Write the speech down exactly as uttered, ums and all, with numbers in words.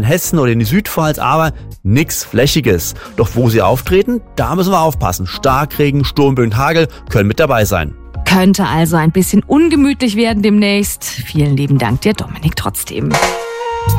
in Hessen oder in die Südpfalz, aber nix Flächiges. Doch wo sie auftreten, da müssen wir aufpassen. Starkregen, Sturmböen, Hagel können mit dabei sein. Könnte also ein bisschen ungemütlich werden demnächst. Vielen lieben Dank dir, Dominik, trotzdem.